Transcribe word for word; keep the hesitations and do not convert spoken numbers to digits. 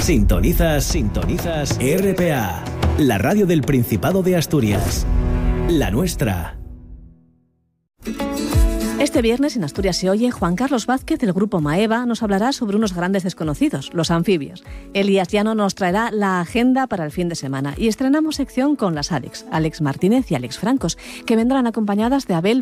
Sintonizas, sintonizas R P A, la radio del Principado de Asturias, la nuestra. Este viernes en Asturias se oye, Juan Carlos Vázquez del grupo Maeva nos hablará sobre unos grandes desconocidos, los anfibios. Elías Llano nos traerá la agenda para el fin de semana y estrenamos sección con las Alex, Alex Martínez y Alex Francos, que vendrán acompañadas de Abel